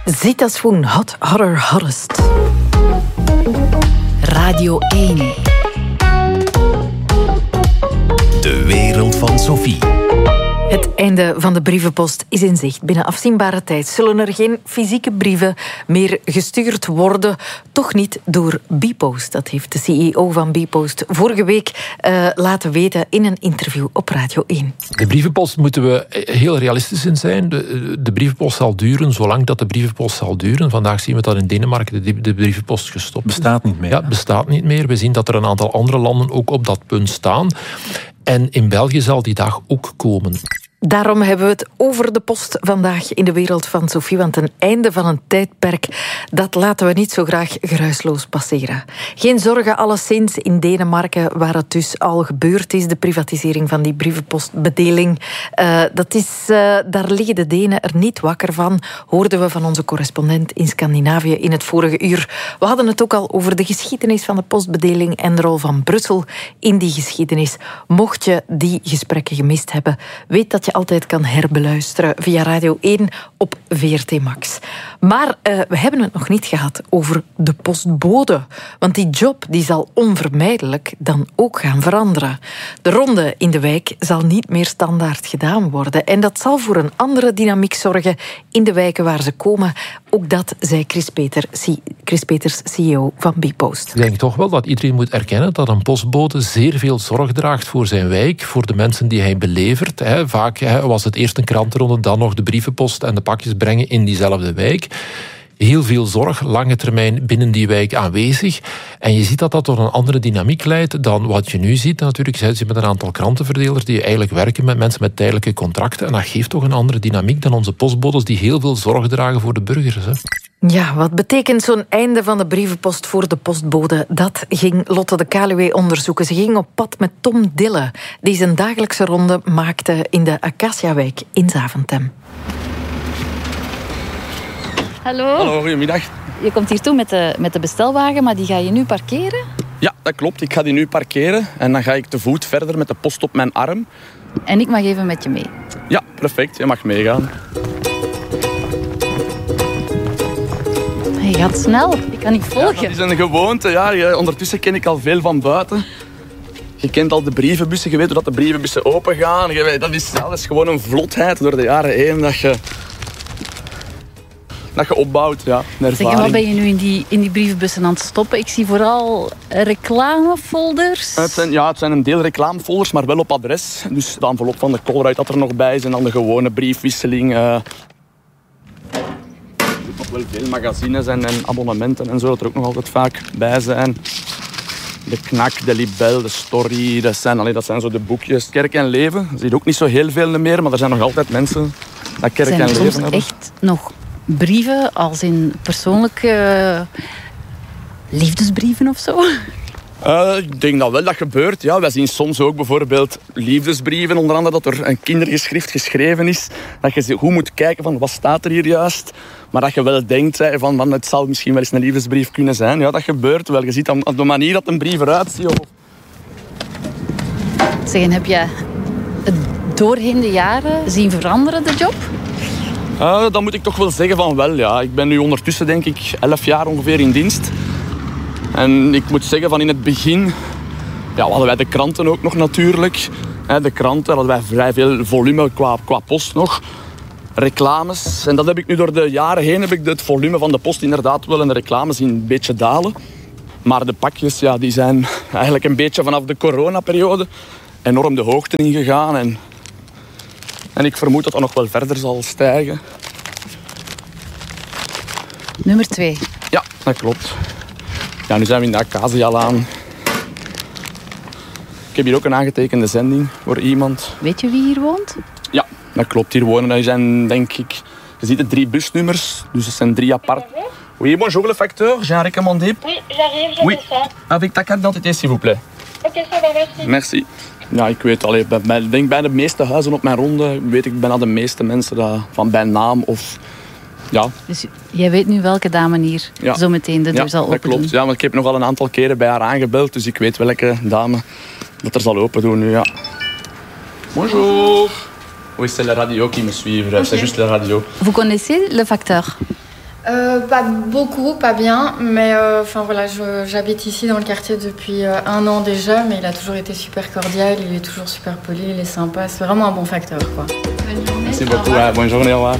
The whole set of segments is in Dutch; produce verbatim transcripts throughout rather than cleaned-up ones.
Zita Swoon, hot, hotter, hottest. Radio één. De wereld van Sophie. Het einde van de brievenpost is in zicht. Binnen afzienbare tijd zullen er geen fysieke brieven meer gestuurd worden. Toch niet door Bpost. Dat heeft de C E O van Bpost vorige week uh, laten weten in een interview op Radio één. De brievenpost moeten we heel realistisch in zijn. De, de brievenpost zal duren zolang dat de brievenpost zal duren. Vandaag zien we dat in Denemarken de, de brievenpost gestopt is. Bestaat niet meer. Ja, bestaat niet meer. We zien dat er een aantal andere landen ook op dat punt staan. En in België zal die dag ook komen. Daarom hebben we het over de post vandaag in de wereld van Sophie. Want een einde van een tijdperk, dat laten we niet zo graag geruisloos passeren. Geen zorgen alleszins in Denemarken, waar het dus al gebeurd is. De privatisering van die brievenpostbedeling. Uh, dat is, uh, daar liggen de Denen er niet wakker van. Hoorden we van onze correspondent in Scandinavië in het vorige uur. We hadden het ook al over de geschiedenis van de postbedeling en de rol van Brussel in die geschiedenis. Mocht je die gesprekken gemist hebben, weet dat je altijd kan herbeluisteren via Radio één op V R T Max. Maar uh, we hebben het nog niet gehad over de postbode. Want die job die zal onvermijdelijk dan ook gaan veranderen. De ronde in de wijk zal niet meer standaard gedaan worden. En dat zal voor een andere dynamiek zorgen in de wijken waar ze komen. Ook dat zei Chris, Peter, Chris Peters, C E O van Bpost. Ik denk toch wel dat iedereen moet erkennen dat een postbode zeer veel zorg draagt voor zijn wijk, voor de mensen die hij belevert. Vaak was het eerst een krantenronde, dan nog de brievenpost en de pakjes brengen in diezelfde wijk. Heel veel zorg, lange termijn binnen die wijk aanwezig. En je ziet dat dat tot een andere dynamiek leidt dan wat je nu ziet. Natuurlijk, je zit met een aantal krantenverdelers die eigenlijk werken met mensen met tijdelijke contracten. En dat geeft toch een andere dynamiek dan onze postbodes die heel veel zorg dragen voor de burgers. Hè. Ja, wat betekent zo'n einde van de brievenpost voor de postbode? Dat ging Lotte de Kaluwe onderzoeken. Ze ging op pad met Tom Dille, die zijn dagelijkse ronde maakte in de Acaciawijk in Zaventem. Hallo. Hallo, goedemiddag. Je komt hier toe met de, met de bestelwagen, maar die ga je nu parkeren? Ja, dat klopt. Ik ga die nu parkeren en dan ga ik te voet verder met de post op mijn arm. En ik mag even met je mee. Ja, perfect. Je mag meegaan. Je gaat snel. Ik kan niet volgen. Ja, dat is een gewoonte. Ja. Ondertussen ken ik al veel van buiten. Je kent al de brievenbussen. Je weet hoe dat de brievenbussen open gaan. Je weet, dat, is, ja, dat is gewoon een vlotheid door de jaren heen dat je... dat je opbouwt, ja, een ervaring. Zeg, en wat ben je nu in die, in die brievenbussen aan het stoppen? Ik zie vooral reclamefolders. Het zijn, ja, het zijn een deel reclamefolders, maar wel op adres. Dus de envelop van de Colruyt dat er nog bij is en dan de gewone briefwisseling. Uh... nog wel veel magazines en, en abonnementen en zo, dat er ook nog altijd vaak bij zijn. De Knak, de Libel, de Story, dat zijn, allee, dat zijn zo de boekjes. Kerk en Leven, je ziet ook niet zo heel veel meer, maar er zijn nog altijd mensen dat Kerk en Leven hebben. Zijn er soms echt nog brieven, als in persoonlijke liefdesbrieven of zo? Uh, ik denk dat wel dat gebeurt. Ja, wij zien soms ook bijvoorbeeld liefdesbrieven, onder andere dat er een kindergeschrift geschreven is. Dat je goed moet kijken van wat staat er hier juist. Maar dat je wel denkt van, van het zal misschien wel eens een liefdesbrief kunnen zijn. Ja, dat gebeurt wel. Je ziet aan de manier dat een brief eruit ziet. Zeg, en heb je het doorheen de jaren zien veranderen, de job? Uh, dat moet ik toch wel zeggen van wel, ja. Ik ben nu ondertussen denk ik elf jaar ongeveer in dienst. En ik moet zeggen van in het begin... Ja, hadden wij de kranten ook nog natuurlijk. De kranten hadden wij vrij veel volume qua, qua post nog. Reclames. En dat heb ik nu door de jaren heen... heb ik het volume van de post inderdaad wel en de reclames zien een beetje dalen. Maar de pakjes, ja, die zijn eigenlijk een beetje vanaf de coronaperiode enorm de hoogte ingegaan. En, en ik vermoed dat dat nog wel verder zal stijgen. Nummer twee. Ja, dat klopt. Ja, nu zijn we in de Acacialaan. Ik heb hier ook een aangetekende zending voor iemand. Weet je wie hier woont? Ja, dat klopt. Hier wonen er zijn, denk ik... Je ziet de drie busnummers, dus het zijn drie apart. Oui, bonjour le facteur, j'ai un recommandé. Oui, j'arrive, je oui. ça. Avec ta carte d'identité, s'il vous plaît. Ok, ça va, merci. Merci. Ja, ik weet al, ik denk bij de meeste huizen op mijn ronde, weet ik bijna de meeste mensen dat, van bij naam of... Ja. Dus jij weet nu welke dame hier ja. zo meteen de deur ja, zal open dat klopt. doen? Ja, want ik heb nog al een aantal keren bij haar aangebeld, dus ik weet welke dame dat er zal open doen nu, ja. Bonjour. Oui, c'est la radio qui me suit, okay. C'est juste la radio. Vous connaissez le facteur? Euh, pas beaucoup, pas bien, mais euh, enfin voilà, je, j'habite ici dans le quartier depuis euh, un an déjà, mais il a toujours été super cordial, il est toujours super poli, il est sympa, c'est vraiment un bon facteur, quoi. Bonne journée. Merci beaucoup, ouais, bonne journée, au revoir.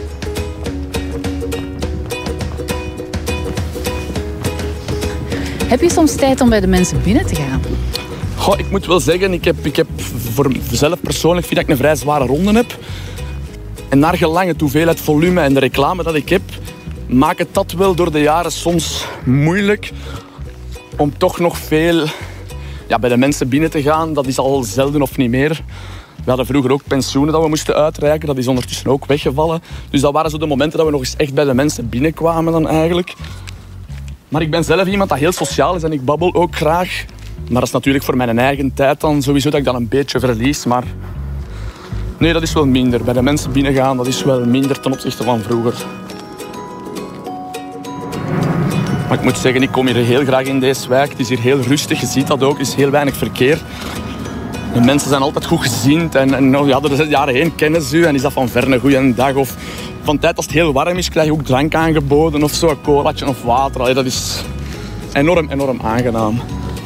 Heb je soms tijd om bij de mensen binnen te gaan? Goh, ik moet wel zeggen, ik heb, ik heb voor mezelf persoonlijk vind dat ik een vrij zware ronde heb. En naar gelang het hoeveelheid volume en de reclame dat ik heb, maakt het dat wel door de jaren soms moeilijk om toch nog veel ja, bij de mensen binnen te gaan. Dat is al zelden of niet meer. We hadden vroeger ook pensioenen dat we moesten uitreiken. Dat is ondertussen ook weggevallen. Dus dat waren zo de momenten dat we nog eens echt bij de mensen binnenkwamen dan eigenlijk. Maar ik ben zelf iemand dat heel sociaal is en ik babbel ook graag. Maar dat is natuurlijk voor mijn eigen tijd dan sowieso dat ik dat een beetje verlies. Maar nee, dat is wel minder. Bij de mensen binnengaan, dat is wel minder ten opzichte van vroeger. Maar ik moet zeggen, ik kom hier heel graag in deze wijk. Het is hier heel rustig, je ziet dat ook. Er is heel weinig verkeer. De mensen zijn altijd goed gezind. En, en ja, door de jaren heen kennen ze u. En is dat van ver een goede dag. Of van tijd als het heel warm is, krijg je ook drank aangeboden. Of zo, een colaatje of water. Allee, dat is enorm, enorm aangenaam.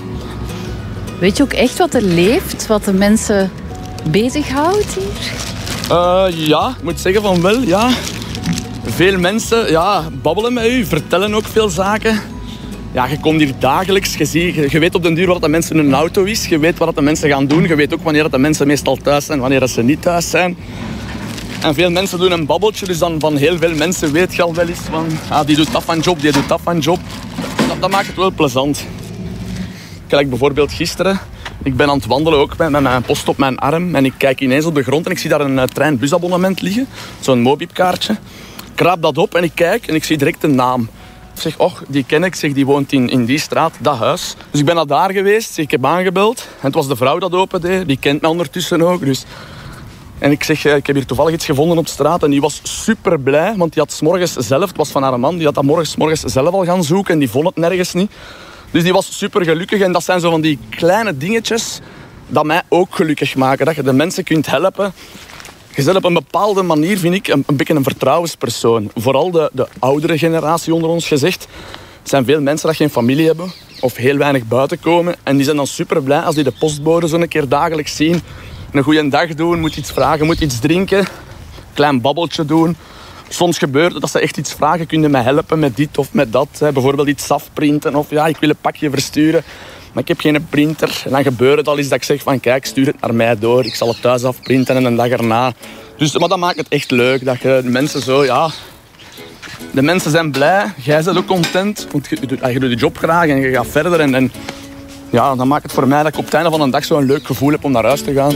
Weet je ook echt wat er leeft, wat de mensen bezighoudt hier? Uh, ja, ik moet zeggen van wel, ja. Veel mensen ja, babbelen met u, vertellen ook veel zaken. Ja, je komt hier dagelijks, je, ziet, je, je weet op den duur wat de mensen in hun auto is. Je weet wat de mensen gaan doen. Je weet ook wanneer de mensen meestal thuis zijn, wanneer ze niet thuis zijn. En veel mensen doen een babbeltje, dus dan van heel veel mensen weet je al wel eens van... Ah, die doet dat van job, die doet dat van job. Dat, dat maakt het wel plezant. Kijk, bijvoorbeeld gisteren. Ik ben aan het wandelen ook met mijn post op mijn arm. En ik kijk ineens op de grond en ik zie daar een trein-busabonnement liggen. Zo'n Mobip-kaartje. Ik raap dat op en ik kijk en ik zie direct een naam. Ik zeg, oh, die ken ik. Ik zeg, die woont in, in die straat, dat huis. Dus ik ben naar daar geweest. Ik heb aangebeld. En het was de vrouw dat opende. Die kent me ondertussen ook. Dus... En ik zeg, ik heb hier toevallig iets gevonden op straat. En die was super blij, want die had 's morgens zelf, het was van haar man, die had dat morgens, morgens zelf al gaan zoeken en die vond het nergens niet. Dus die was super gelukkig. En dat zijn zo van die kleine dingetjes dat mij ook gelukkig maken. Dat je de mensen kunt helpen. Je bent op een bepaalde manier, vind ik, een, een beetje een vertrouwenspersoon. Vooral de, de oudere generatie onder ons gezegd. Er zijn veel mensen die geen familie hebben of heel weinig buiten komen. En die zijn dan super blij als die de postbode zo een keer dagelijks zien. Een goede dag doen, moet iets vragen, moet iets drinken. Een klein babbeltje doen. Soms gebeurt het dat ze echt iets vragen. Kun je mij helpen met dit of met dat? Hè? Bijvoorbeeld iets afprinten of ja, ik wil een pakje versturen. Maar ik heb geen printer. En dan gebeurt het al eens dat ik zeg van kijk, stuur het naar mij door. Ik zal het thuis afprinten en een dag erna. Dus, maar dat maakt het echt leuk. Dat je de mensen zo, ja... De mensen zijn blij. Jij bent ook content. Want je, je doet je job graag en je gaat verder. En, en ja, dan maakt het voor mij dat ik op het einde van de dag zo'n leuk gevoel heb om naar huis te gaan.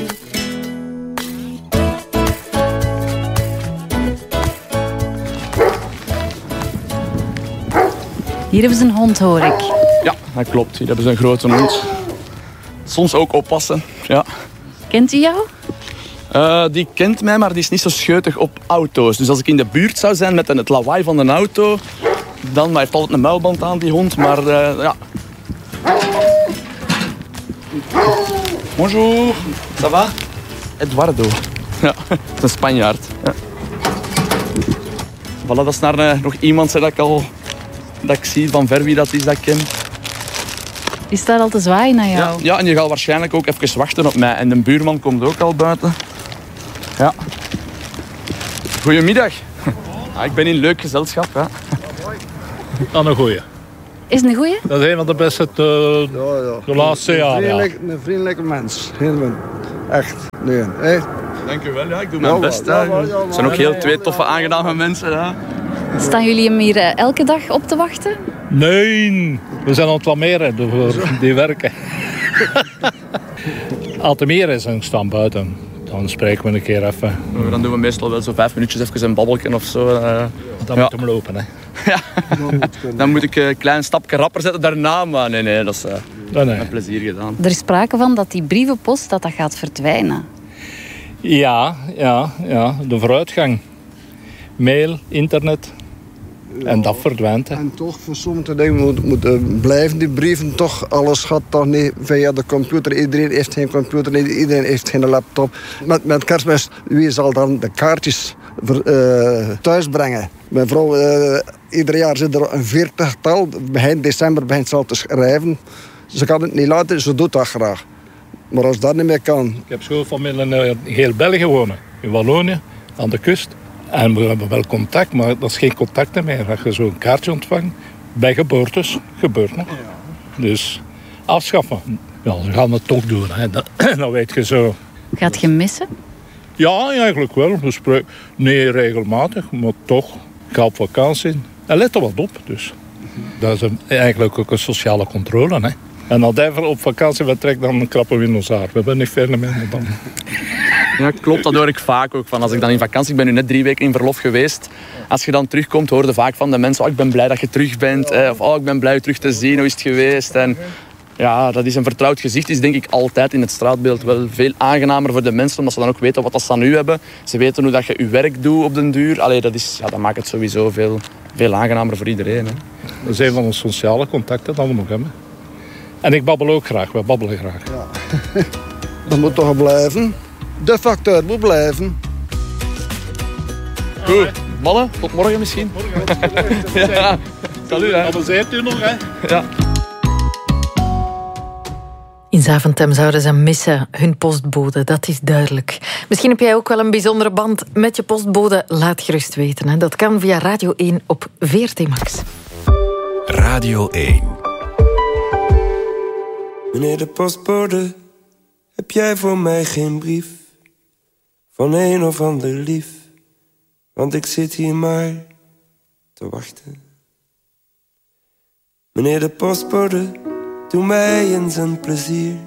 Hier hebben ze een hond, hoor ik. Ja, dat klopt. Hier hebben ze een grote hond. Soms ook oppassen, ja. Kent hij jou? Uh, die kent mij, maar die is niet zo scheutig op auto's. Dus als ik in de buurt zou zijn met het lawaai van een auto... dan hij heeft altijd een muilband aan, die hond. Maar uh, ja... Bonjour, ça va? Eduardo. Ja, dat is een Spanjaard. Ja. Voilà, dat is naar uh, nog iemand dat ik al... dat ik zie van ver wie dat is, dat ik ken. Die staat al te zwaaien naar jou. Ja, ja, en je gaat waarschijnlijk ook even wachten op mij. En de buurman komt ook al buiten. Ja. Goedemiddag. Ja, ik ben in leuk gezelschap. Ja. Dat is een goeie. Is het een goeie? Dat is een van de beste de, ja, ja. de laatste jaren. Vriendelijk, ja. Een vriendelijke mens. Heel echt. Nee, hè? Dank u wel, ja. Ik doe mijn ja, best. Ja, ja, ja, het zijn ook heel twee toffe, aangename mensen. Ja. Staan jullie hem hier elke dag op te wachten? Nee, we zijn aan het lameren voor die werken. Als er meer is en staan buiten, dan spreken we een keer even. Dan doen we meestal wel zo vijf minuutjes even een babbelken of zo. Uh, dan ja. moet hem lopen, hè. Ja, dan moet ik een klein stapje rapper zetten daarna, maar nee, nee, dat is uh, nee, nee. Met plezier gedaan. Er is sprake van dat die brievenpost dat dat gaat verdwijnen. Ja, ja, ja, de vooruitgang. Mail, internet. Ja, en dat verdwijnt. Hè. En toch, voor sommige dingen moeten moet, uh, blijven die brieven toch. Alles gaat toch niet via de computer. Iedereen heeft geen computer, iedereen heeft geen laptop. Met, met kerstmis, wie zal dan de kaartjes ver, uh, thuis brengen? Mijn vrouw uh, Ieder jaar zit er een veertigtal. Begin december begint ze al te schrijven. Ze kan het niet laten, ze doet dat graag. Maar als dat niet meer kan... Ik heb schoolfamilie in heel België wonen. In Wallonië, aan de kust. En we hebben wel contact, maar dat is geen contact meer. Als je zo'n kaartje ontvangt, bij geboortes, gebeurt nog. Dus afschaffen. Ja, ze gaan het toch doen, hè. Dat, dat weet je zo. Gaat je missen? Ja, eigenlijk wel. We spreken, nee, regelmatig, maar toch. Ik ga op vakantie. En let er wat op, dus. Dat is een, eigenlijk ook een sociale controle, hè. En als hij op vakantie vertrekt, dan krappen we in ons haar. We hebben niet verder meer dan. Ja, klopt. Dat hoor ik vaak ook. Van als ik dan in vakantie, ik ben nu net drie weken in verlof geweest. Als je dan terugkomt, hoor je vaak van de mensen... Oh, ik ben blij dat je terug bent. Eh, of oh, ik ben blij je terug te zien. Hoe is het geweest? En ja, dat is een vertrouwd gezicht. Is denk ik altijd in het straatbeeld wel veel aangenamer voor de mensen. Omdat ze dan ook weten wat ze aan u hebben. Ze weten hoe dat je je werk doet op den duur. Allee, dat, is, ja, dat maakt het sowieso veel, veel aangenamer voor iedereen. Hè. Dat is een van de sociale contacten dat we nog hebben. En ik babbel ook graag. We babbelen graag. Ja. Dat moet toch blijven. De facteur moet blijven. Goed, mannen, tot morgen misschien. Morgen. Ja. Salut, hè. Amuseert u nog, hè? Ja. In Zaventem zouden ze missen, hun postbode, dat is duidelijk. Misschien heb jij ook wel een bijzondere band met je postbode. Laat gerust weten. Hè. Dat kan via Radio één op V R T Max. Radio één. Meneer de postbode, heb jij voor mij geen brief van een of ander lief? Want ik zit hier maar te wachten. Meneer de postbode, doe mij eens een plezier.